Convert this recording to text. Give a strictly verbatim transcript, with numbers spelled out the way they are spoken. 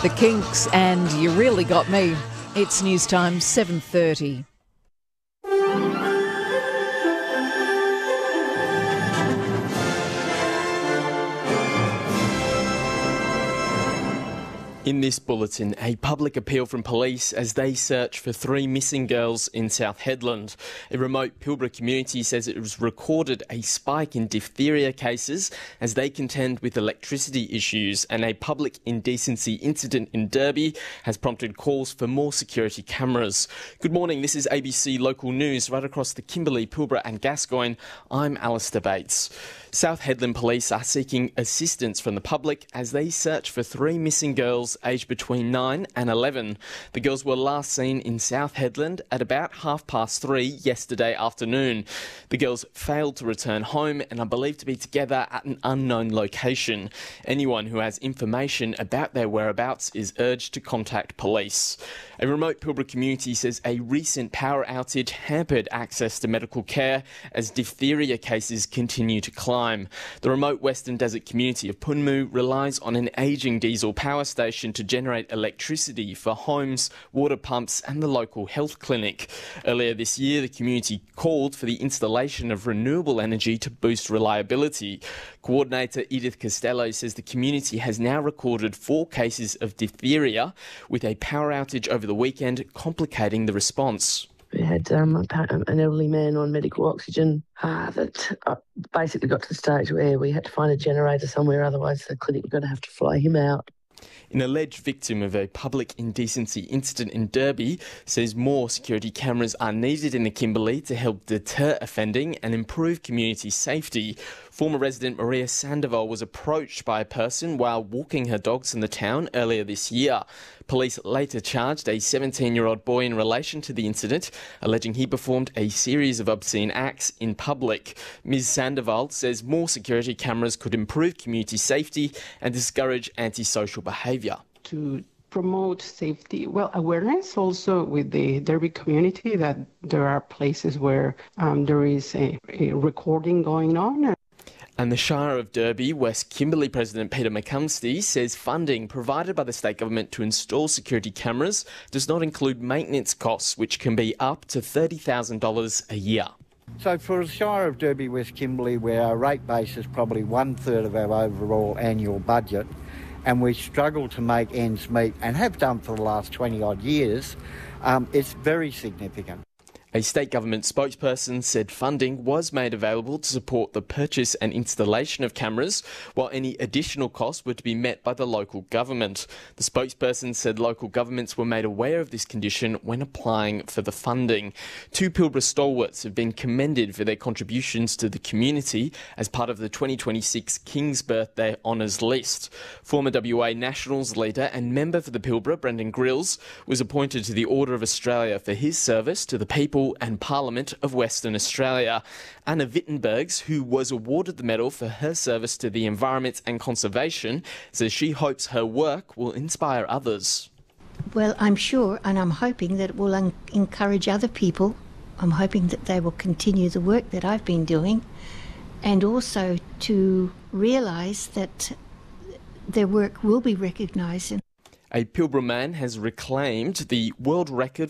The Kinks and You Really Got Me. It's news time, seven thirty. In this bulletin, a public appeal from police as they search for three missing girls in South Hedland. A remote Pilbara community says it has recorded a spike in diphtheria cases as they contend with electricity issues, and a public indecency incident in Derby has prompted calls for more security cameras. Good morning, this is A B C Local News right across the Kimberley, Pilbara and Gascoyne. I'm Alistair Bates. South Hedland police are seeking assistance from the public as they search for three missing girls aged between nine and eleven. The girls were last seen in South Hedland at about half past three yesterday afternoon. The girls failed to return home and are believed to be together at an unknown location. Anyone who has information about their whereabouts is urged to contact police. A remote Pilbara community says a recent power outage hampered access to medical care as diphtheria cases continue to climb. The remote Western Desert community of Punmu relies on an ageing diesel power station to generate electricity for homes, water pumps and the local health clinic. Earlier this year, the community called for the installation of renewable energy to boost reliability. Coordinator Edith Costello says the community has now recorded four cases of diphtheria, with a power outage over the weekend complicating the response. We had um, an elderly man on medical oxygen uh, that uh, basically got to the stage where we had to find a generator somewhere, otherwise the clinic were going to have to fly him out. An alleged victim of a public indecency incident in Derby says more security cameras are needed in the Kimberley to help deter offending and improve community safety. Former resident Maria Sandoval was approached by a person while walking her dogs in the town earlier this year. Police later charged a seventeen-year-old boy in relation to the incident, alleging he performed a series of obscene acts in public. Miz Sandoval says more security cameras could improve community safety and discourage antisocial behaviour. To promote safety, well, awareness also with the Derby community that there are places where um, there is a, a recording going on. And the Shire of Derby, West Kimberley President Peter McCumsty says funding provided by the state government to install security cameras does not include maintenance costs, which can be up to thirty thousand dollars a year. So for the Shire of Derby, West Kimberley, where our rate base is probably one-third of our overall annual budget, and we struggle to make ends meet and have done for the last twenty-odd years, um, it's very significant. A state government spokesperson said funding was made available to support the purchase and installation of cameras, while any additional costs were to be met by the local government. The spokesperson said local governments were made aware of this condition when applying for the funding. Two Pilbara stalwarts have been commended for their contributions to the community as part of the twenty twenty-six King's Birthday Honours list. Former W A Nationals leader and member for the Pilbara, Brendan Grills, was appointed to the Order of Australia for his service to the people and Parliament of Western Australia. Anna Wittenbergs, who was awarded the medal for her service to the environment and conservation, says she hopes her work will inspire others. Well, I'm sure and I'm hoping that it will un- encourage other people. I'm hoping that they will continue the work that I've been doing, and also to realise that their work will be recognised. A Pilbara man has reclaimed the world record